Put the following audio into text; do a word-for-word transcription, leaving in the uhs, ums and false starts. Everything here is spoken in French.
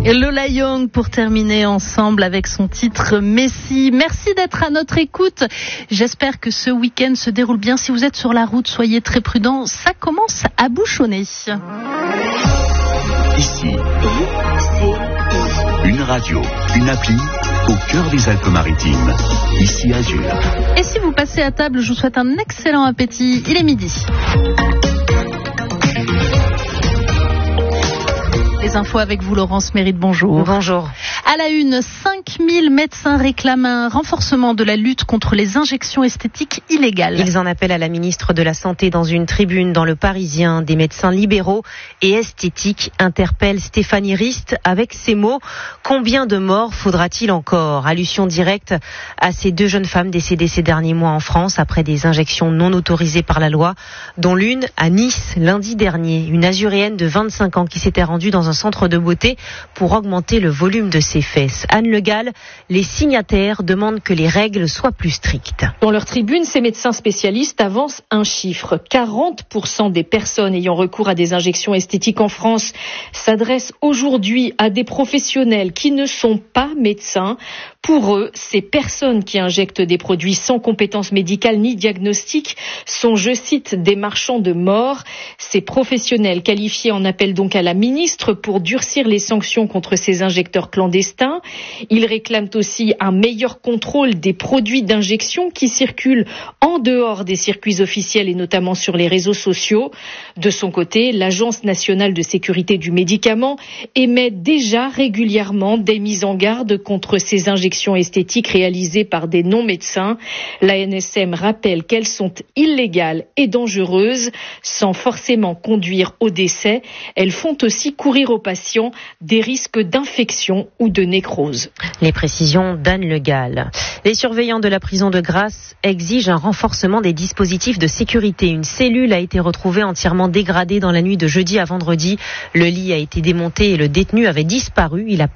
Et Lola Young pour terminer ensemble avec son titre Messi. Merci d'être à notre écoute. J'espère que ce week-end se déroule bien. Si vous êtes sur la route, soyez très prudents. Ça commence à bouchonner. Ici, une radio, une appli au cœur des Alpes-Maritimes. Ici Azur. Et si vous passez à table, je vous souhaite un excellent appétit. Il est midi. Les infos avec vous, Laurence Mérite, bonjour. Bonjour. À la une, cinq mille médecins réclament un renforcement de la lutte contre les injections esthétiques illégales. Ils en appellent à la ministre de la Santé dans une tribune dans Le Parisien. Des médecins libéraux et esthétiques interpellent Stéphanie Rist avec ces mots. Combien de morts faudra-t-il encore ? Allusion directe à ces deux jeunes femmes décédées ces derniers mois en France après des injections non autorisées par la loi, dont l'une à Nice lundi dernier. Une Azuréenne de vingt-cinq ans qui s'était rendue dans un centre de beauté pour augmenter le volume de ses fesses. Anne Le Gall, les signataires demandent que les règles soient plus strictes. Dans leur tribune, ces médecins spécialistes avancent un chiffre. quarante pour cent des personnes ayant recours à des injections esthétiques en France s'adressent aujourd'hui à des professionnels qui ne sont pas médecins. Pour eux, ces personnes qui injectent des produits sans compétences médicales ni diagnostiques sont, je cite, des marchands de mort. Ces professionnels qualifiés en appellent donc à la ministre pour durcir les sanctions contre ces injecteurs clandestins. Ils réclament aussi un meilleur contrôle des produits d'injection qui circulent en dehors des circuits officiels et notamment sur les réseaux sociaux. De son côté, l'Agence nationale de sécurité du médicament émet déjà régulièrement des mises en garde contre ces injections esthétiques réalisées par des non-médecins. L'A N S M rappelle qu'elles sont illégales et dangereuses sans forcément conduire au décès. Elles font aussi courir aux patients des risques d'infection ou de nécrose. Les précisions d'Anne Le Gall. Les surveillants de la prison de Grasse exigent un renforcement des dispositifs de sécurité. Une cellule a été retrouvée entièrement dégradée dans la nuit de jeudi à vendredi. Le lit a été démonté et le détenu avait disparu. Il a